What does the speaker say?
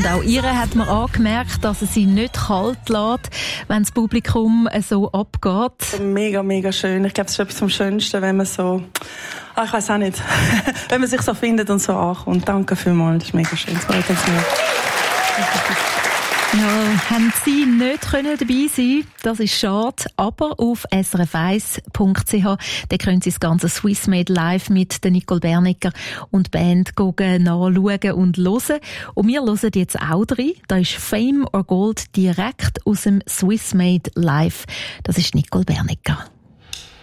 Und auch ihr hat man angemerkt, dass es sie nicht kalt lässt, wenn das Publikum so abgeht. Mega, mega schön. Ich glaube, es ist etwas vom Schönsten, wenn man so, ich weiß auch nicht, wenn man sich so findet und so ankommt. Danke vielmals, das ist mega schön. Das freut uns mir. Ja, haben Sie nicht dabei sein, das ist schade, aber auf srf1.ch, da können Sie das ganze Swiss Made Live mit der Nicole Bernecker und Band nachschauen und hören. Und wir hören jetzt auch rein, da ist Fame or Gold direkt aus dem Swiss Made Live. Das ist Nicole Bernecker.